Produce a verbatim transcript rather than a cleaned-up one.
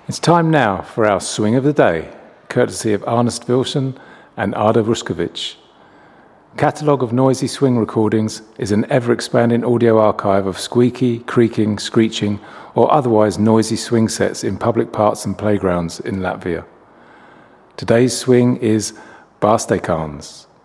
It's time now for our Swing of the Day, courtesy of Ernest Wilson and Ada Ruskovic. Catalogue of Noisy Swing recordings is an ever-expanding audio archive of squeaky, creaking, screeching, or otherwise noisy swing sets in public parks and playgrounds in Latvia. Today's swing is Bārstekāns.